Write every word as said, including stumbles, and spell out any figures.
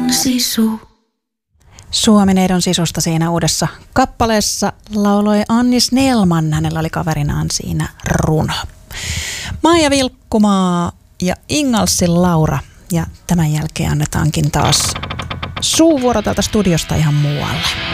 sisu. Suomineidon sisusta siinä uudessa kappaleessa lauloi Anni Snellman. Hänellä oli kaverinaan siinä runo. Maija Vilkkumaa ja Ingalsin Laura. Ja tämän jälkeen annetaankin taas suuvuoro täältä studiosta ihan muualle.